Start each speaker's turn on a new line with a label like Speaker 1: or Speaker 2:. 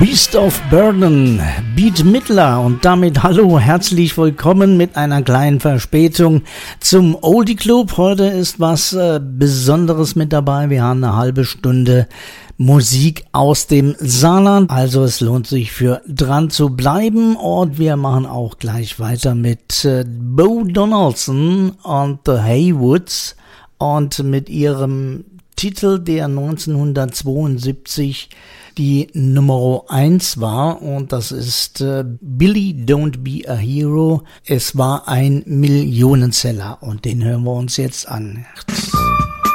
Speaker 1: Beast of Burden, Bette Midler und damit hallo, herzlich willkommen mit einer kleinen Verspätung zum Oldie Club. Heute ist was Besonderes mit dabei. Wir haben eine halbe Stunde Musik aus dem Saarland, also es lohnt sich für dran zu bleiben und wir machen auch gleich weiter mit Bo Donaldson und The Haywoods und mit ihrem Titel, der 1972 die Nummer 1 war, und das ist Billy Don't Be a Hero. Es war ein Millionenseller und den hören wir uns jetzt an.